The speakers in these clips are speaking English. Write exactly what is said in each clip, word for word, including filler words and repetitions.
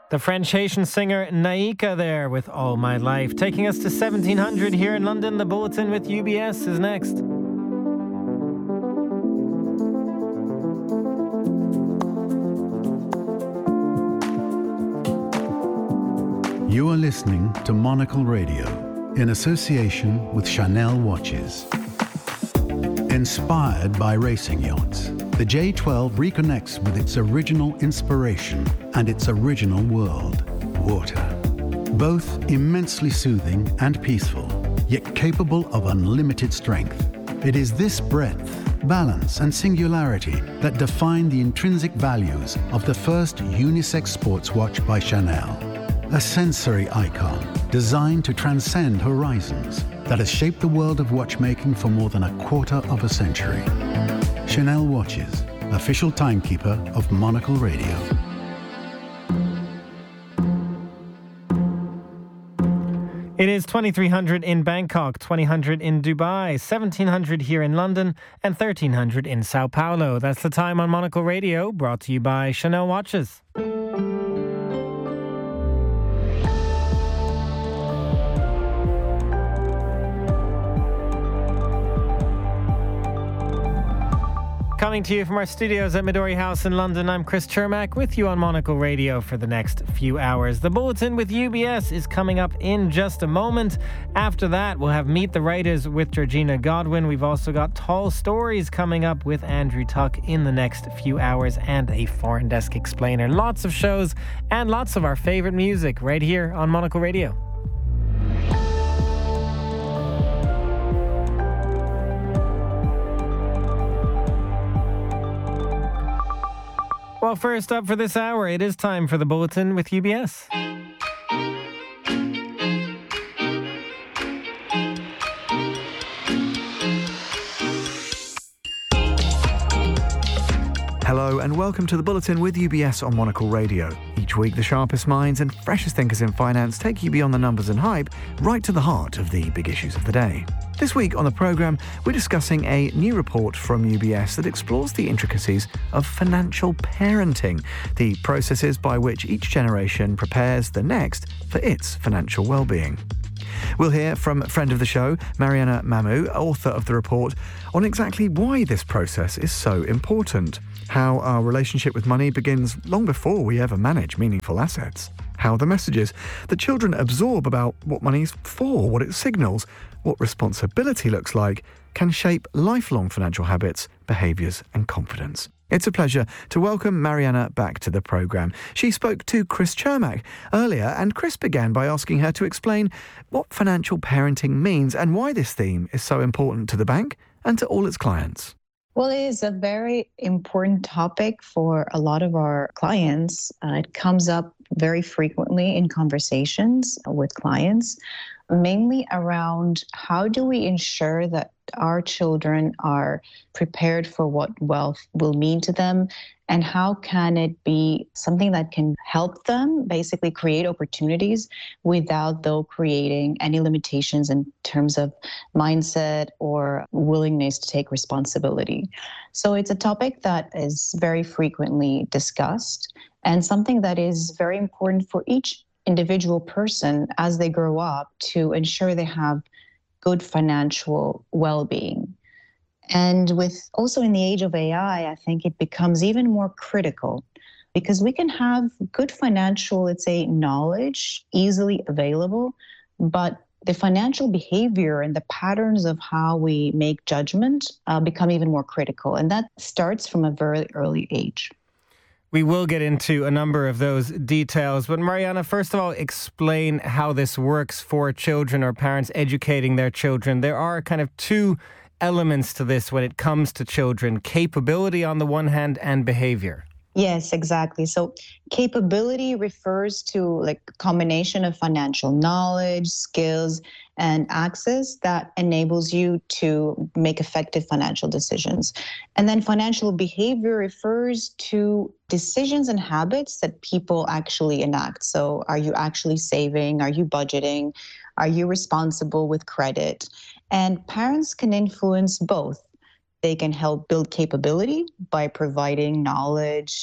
The French Haitian singer Naika there with All My Life. Taking us to seventeen hundred here in London. The Bulletin with U B S is next. You are listening to Monocle Radio in association with Chanel Watches. Inspired by racing yachts, the J twelve reconnects with its original inspiration and its original world, water. Both immensely soothing and peaceful, yet capable of unlimited strength. It is this breadth, balance, and singularity that define the intrinsic values of the first unisex sports watch by Chanel. A sensory icon designed to transcend horizons that has shaped the world of watchmaking for more than a quarter of a century. Chanel Watches, official timekeeper of Monocle Radio. It is twenty-three hundred in Bangkok, twenty hundred in Dubai, seventeen hundred here in London, and thirteen hundred in Sao Paulo. That's the time on Monocle Radio, brought to you by Chanel Watches. Coming to you from our studios at Midori House in London, I'm Chris Chermak with you on Monocle Radio for the next few hours. The Bulletin with U B S is coming up in just a moment. After that, we'll have Meet the Writers with Georgina Godwin. We've also got Tall Stories coming up with Andrew Tuck in the next few hours and a Foreign Desk Explainer. Lots of shows and lots of our favorite music right here on Monocle Radio. Well, first up for this hour, it is time for the Bulletin with U B S. Hello and welcome to the Bulletin with U B S on Monocle Radio. Each week, the sharpest minds and freshest thinkers in finance take you beyond the numbers and hype, right to the heart of the big issues of the day. This week on the programme, we're discussing a new report from U B S that explores the intricacies of financial parenting, the processes by which each generation prepares the next for its financial well-being. We'll hear from a friend of the show, Mariana Mamu, author of the report, on exactly why this process is so important, how our relationship with money begins long before we ever manage meaningful assets, how the messages that children absorb about what money's for, what it signals, what responsibility looks like, can shape lifelong financial habits, behaviours and confidence. It's a pleasure to welcome Mariana back to the programme. She spoke to Chris Chermak earlier, and Chris began by asking her to explain what financial parenting means and why this theme is so important to the bank and to all its clients. Well, it is a very important topic for a lot of our clients. Uh, it comes up very frequently in conversations with clients, mainly around how do we ensure that our children are prepared for what wealth will mean to them, and how can it be something that can help them basically create opportunities without though creating any limitations in terms of mindset or willingness to take responsibility. So it's a topic that is very frequently discussed and something that is very important for each individual person as they grow up to ensure they have good financial well-being. And with also in the age of A I, I think it becomes even more critical because we can have good financial, let's say, knowledge easily available, but the financial behavior and the patterns of how we make judgment uh, become even more critical. And that starts from a very early age. We will get into a number of those details. But Mariana, first of all, explain how this works for children or parents educating their children. There are kind of two elements to this when it comes to children: capability on the one hand and behavior. Yes, exactly. So capability refers to like a combination of financial knowledge, skills, and access that enables you to make effective financial decisions. And then financial behavior refers to decisions and habits that people actually enact. So are you actually saving? Are you budgeting? Are you responsible with credit? And parents can influence both. They can help build capability by providing knowledge,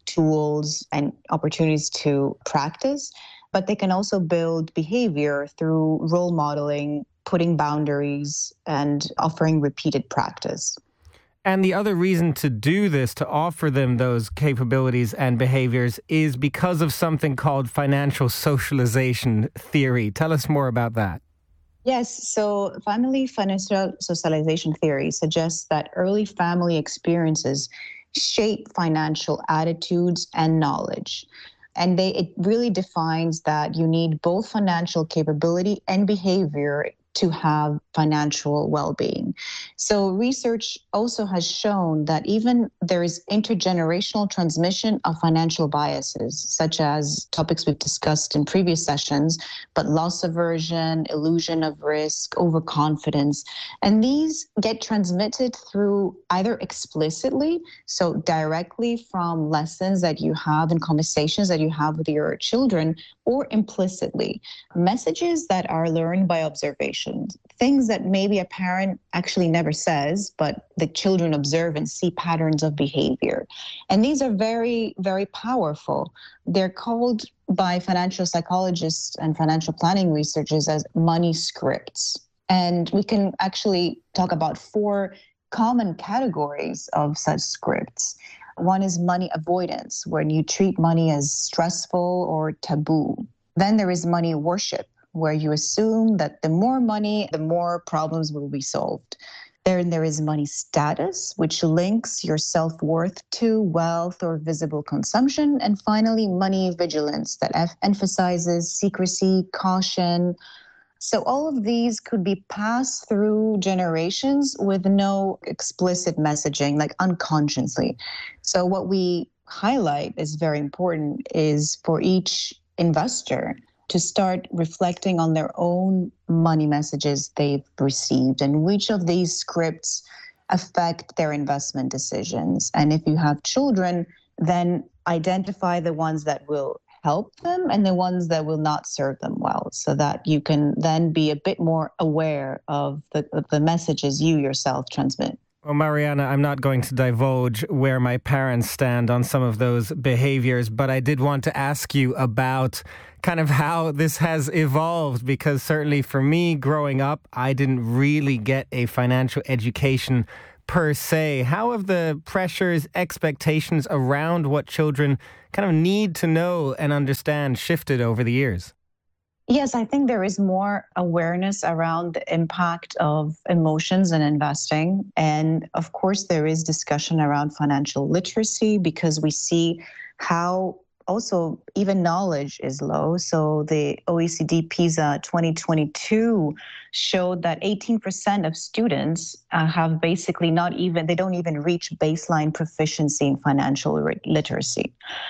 tools and opportunities to practice, but they can also build behavior through role modeling, putting boundaries, and offering repeated practice. And the other reason to do this, to offer them those capabilities and behaviors, is because of something called financial socialization theory. Tell us more about that. Yes, so family financial socialization theory suggests that early family experiences shape financial attitudes and knowledge. And they it really defines that you need both financial capability and behavior to have financial well-being. So research also has shown that even there is intergenerational transmission of financial biases, such as topics we've discussed in previous sessions, but loss aversion, illusion of risk, overconfidence. And these get transmitted through either explicitly, so directly from lessons that you have and conversations that you have with your children, or implicitly, messages that are learned by observation, things that maybe a parent actually never says, but the children observe and see patterns of behavior. And these are very, very powerful. They're called by financial psychologists and financial planning researchers as money scripts. And we can actually talk about four common categories of such scripts. One is money avoidance, when you treat money as stressful or taboo. Then there is money worship, where you assume that the more money, the more problems will be solved. Then there is money status, which links your self-worth to wealth or visible consumption. And finally, money vigilance, that f- emphasizes secrecy, caution. So all of these could be passed through generations with no explicit messaging, like unconsciously. So what we highlight is very important is for each investor to start reflecting on their own money messages they've received and which of these scripts affect their investment decisions. And if you have children, then identify the ones that will help them and the ones that will not serve them well, so that you can then be a bit more aware of the, of the messages you yourself transmit. Well, Mariana, I'm not going to divulge where my parents stand on some of those behaviors, but I did want to ask you about kind of how this has evolved, because certainly for me growing up, I didn't really get a financial education per se. How have the pressures, expectations around what children kind of need to know and understand shifted over the years? Yes, I think there is more awareness around the impact of emotions and investing. And of course, there is discussion around financial literacy because we see how also even knowledge is low. So the O E C D PISA twenty twenty-two showed that eighteen percent of students uh, have basically not even, they don't even reach baseline proficiency in financial literacy.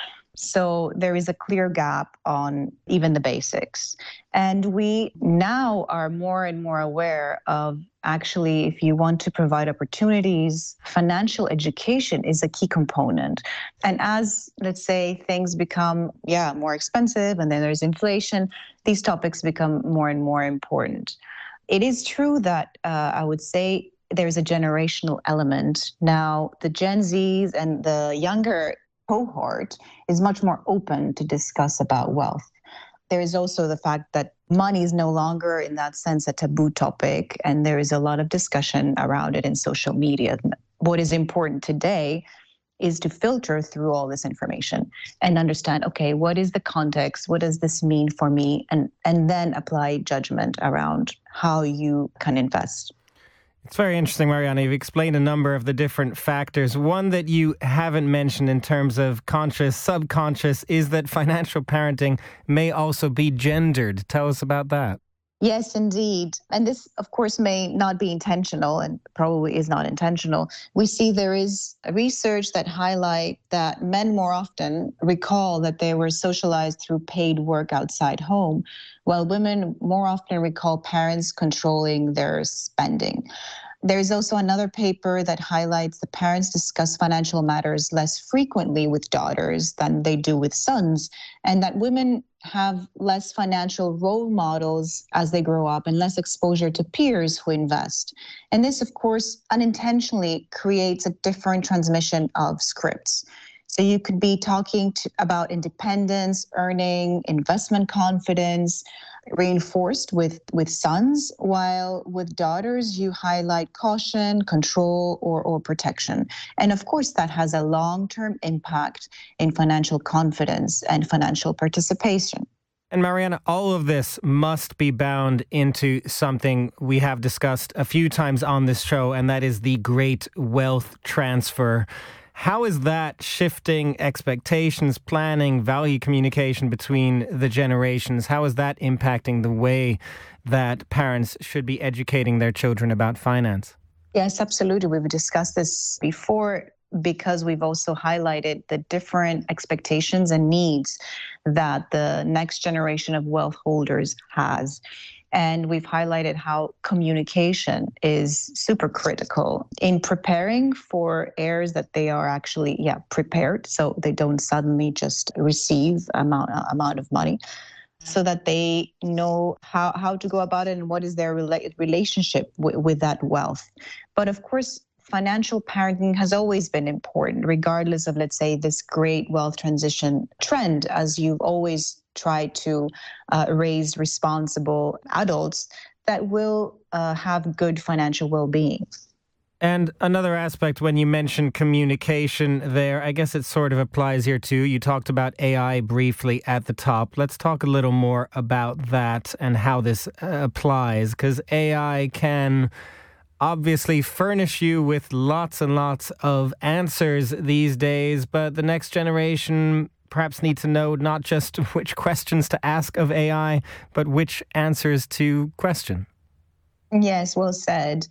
So there is a clear gap on even the basics. And we now are more and more aware of actually, if you want to provide opportunities, financial education is a key component. And as, let's say, things become, yeah, more expensive and then there's inflation, these topics become more and more important. It is true that uh, I would say there's a generational element. Now, the Gen Zs and the younger cohort is much more open to discuss about wealth. There is also the fact that money is no longer in that sense a taboo topic, and there is a lot of discussion around it in social media. What is important today is to filter through all this information and understand, okay, what is the context? What does this mean for me? And, and then apply judgment around how you can invest. It's very interesting, Mariana. You've explained a number of the different factors. One that you haven't mentioned in terms of conscious, subconscious, is that financial parenting may also be gendered. Tell us about that. Yes, indeed. And this, of course, may not be intentional and probably is not intentional. We see there is research that highlight that men more often recall that they were socialized through paid work outside home, while women more often recall parents controlling their spending. There is also another paper that highlights the parents discuss financial matters less frequently with daughters than they do with sons, and that women have less financial role models as they grow up and less exposure to peers who invest. And this, of course, unintentionally creates a different transmission of scripts. So you could be talking to, about independence, earning, investment confidence, reinforced with, with sons, while with daughters, you highlight caution, control, or, or protection. And of course, that has a long-term impact in financial confidence and financial participation. And Mariana, all of this must be bound into something we have discussed a few times on this show, and that is the great wealth transfer. How is that shifting expectations, planning, value communication between the generations? How is that impacting the way that parents should be educating their children about finance? Yes, absolutely. We've discussed this before, because we've also highlighted the different expectations and needs that the next generation of wealth holders has. And we've highlighted how communication is super critical in preparing for heirs, that they are actually, yeah, prepared, so they don't suddenly just receive amount amount of money, so that they know how, how to go about it and what is their rela- relationship w- with that wealth. But of course, financial parenting has always been important, regardless of, let's say, this great wealth transition trend, as you've always tried to uh, raise responsible adults that will uh, have good financial well-being. And another aspect, when you mention communication there, I guess it sort of applies here too. You talked about A I briefly at the top. Let's talk a little more about that and how this uh, applies, because A I can obviously furnish you with lots and lots of answers these days, but the next generation perhaps need to know not just which questions to ask of A I, but which answers to question. Yes, well said.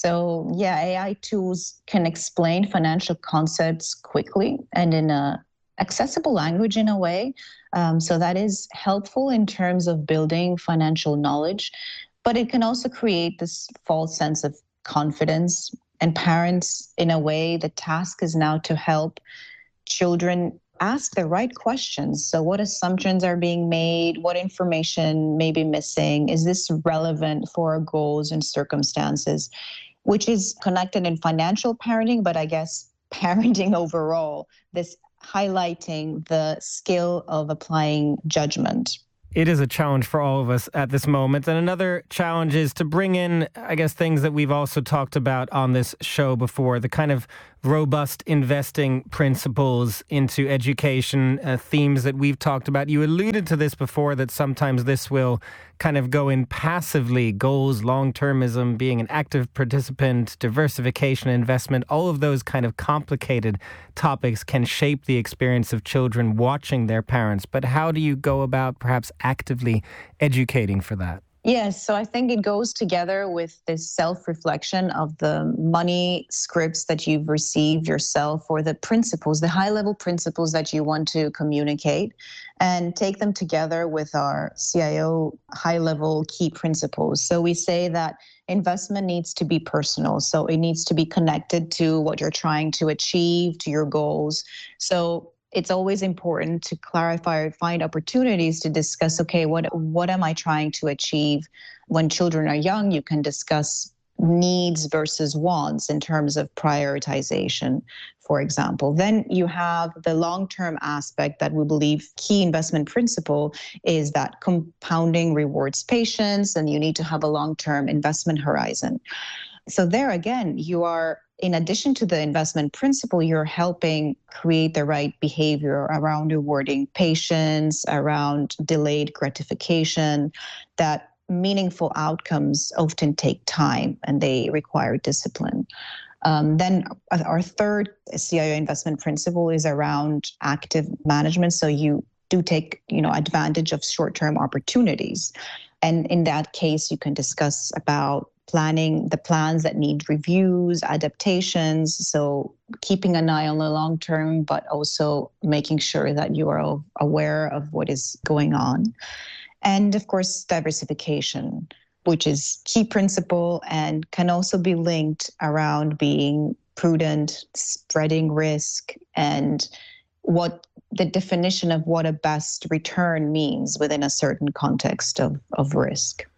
So yeah, A I tools can explain financial concepts quickly and in a accessible language in a way. Um, so that is helpful in terms of building financial knowledge, but it can also create this false sense of confidence. And parents, in a way, the task is now to help children ask the right questions. So what assumptions are being made? What information may be missing? Is this relevant for our goals and circumstances? Which is connected in financial parenting, but I guess parenting overall, this highlighting the skill of applying judgment. It is a challenge for all of us at this moment. And another challenge is to bring in, I guess, things that we've also talked about on this show before, the kind of robust investing principles into education, uh, themes that we've talked about. You alluded to this before, that sometimes this will kind of go in passively, goals, long-termism, being an active participant, diversification, investment, all of those kind of complicated topics can shape the experience of children watching their parents. But how do you go about perhaps actively educating for that? Yes, so I think it goes together with this self-reflection of the money scripts that you've received yourself, or the principles, the high-level principles that you want to communicate, and take them together with our C I O high-level key principles. So we say that investment needs to be personal. So it needs to be connected to what you're trying to achieve, to your goals. So it's always important to clarify or find opportunities to discuss, okay, what what am I trying to achieve? When children are young, you can discuss needs versus wants in terms of prioritization, for example. Then you have the long-term aspect that we believe key investment principle is that compounding rewards patience, and you need to have a long-term investment horizon. So there again, you are, in addition to the investment principle, you're helping create the right behavior around rewarding patience, around delayed gratification, that meaningful outcomes often take time and they require discipline. Um, then our third C I O investment principle is around active management. So you do take, you know, advantage of short-term opportunities. And in that case, you can discuss about planning the plans that need reviews, adaptations. So keeping an eye on the long term, but also making sure that you are aware of what is going on. And of course, diversification, which is key principle and can also be linked around being prudent, spreading risk, and what the definition of what a best return means within a certain context of, of risk.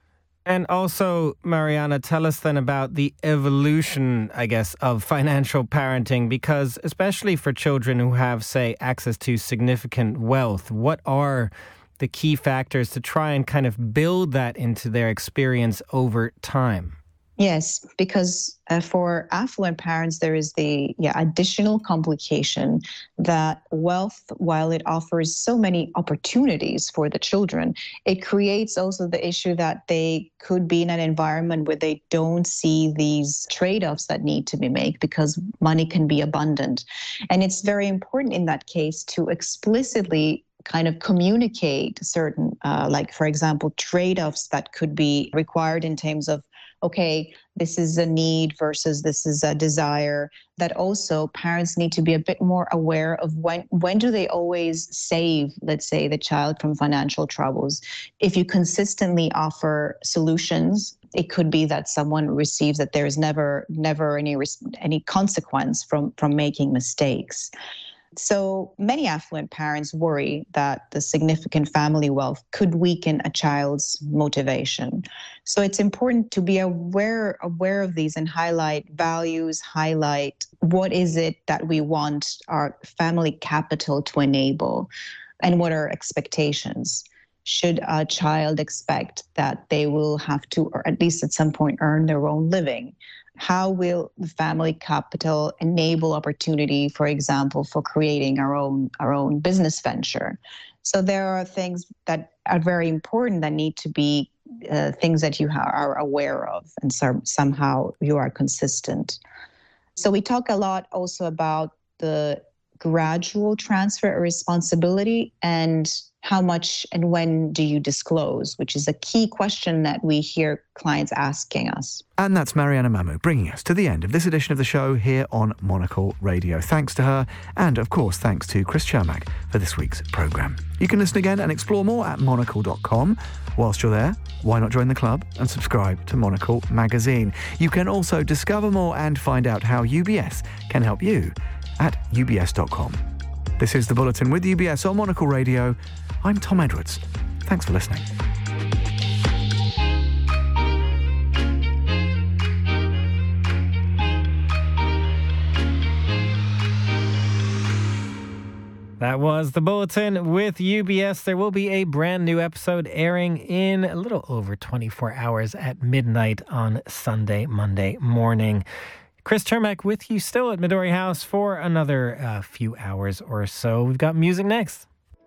And also, Mariana, tell us then about the evolution, I guess, of financial parenting, because especially for children who have, say, access to significant wealth, what are the key factors to try and kind of build that into their experience over time? Yes, because uh, for affluent parents, there is the yeah, additional complication that wealth, while it offers so many opportunities for the children, it creates also the issue that they could be in an environment where they don't see these trade-offs that need to be made because money can be abundant. And it's very important in that case to explicitly kind of communicate certain, uh, like, for example, trade-offs that could be required in terms of, okay, this is a need versus this is a desire, that also parents need to be a bit more aware of when when do they always save, let's say, the child from financial troubles. If you consistently offer solutions, it could be that someone receives that there is never never any any consequence from from making mistakes. So many affluent parents worry that the significant family wealth could weaken a child's motivation. So it's important to be aware, aware of these and highlight values, highlight what is it that we want our family capital to enable, and what are expectations. Should a child expect that they will have to, or at least at some point, earn their own living? How will the family capital enable opportunity, for example, for creating our own our own business venture? So there are things that are very important that need to be uh, things that you ha- are aware of, and so somehow you are consistent. So we talk a lot also about the gradual transfer of responsibility and how much and when do you disclose, which is a key question that we hear clients asking us. And that's Mariana Mamu bringing us to the end of this edition of the show here on Monocle Radio. Thanks to her, and of course thanks to Chris Cermak for this week's programme. You can listen again and explore more at monocle dot com. Whilst you're there, why not join the club and subscribe to Monocle Magazine? You can also discover more and find out how U B S can help you at u b s dot com. This is The Bulletin with U B S on Monocle Radio. I'm Tom Edwards. Thanks for listening. That was The Bulletin with U B S. There will be a brand new episode airing in a little over twenty-four hours at midnight on Sunday, Monday morning. Chris Cermak with you still at Midori House for another uh, few hours or so. We've got music next.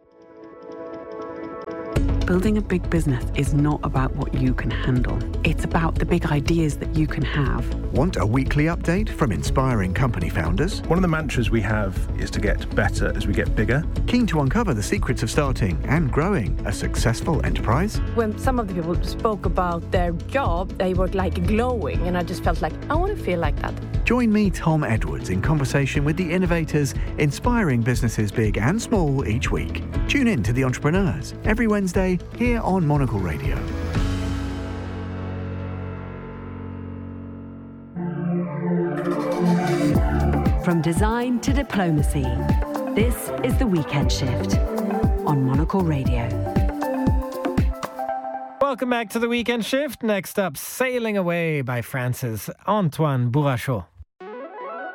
Building a big business is not about what you can handle. It's about the big ideas that you can have. Want a weekly update from inspiring company founders? One of the mantras we have is to get better as we get bigger. Keen to uncover the secrets of starting and growing a successful enterprise? When some of the people spoke about their job, they were like glowing, and I just felt like, I want to feel like that. Join me, Tom Edwards, in conversation with the innovators inspiring businesses big and small each week. Tune in to The Entrepreneurs every Wednesday here on Monocle Radio. From design to diplomacy, this is The Weekend Shift on Monocle Radio. Welcome back to The Weekend Shift. Next up, Sailing Away by France's Antoine Bourrachot.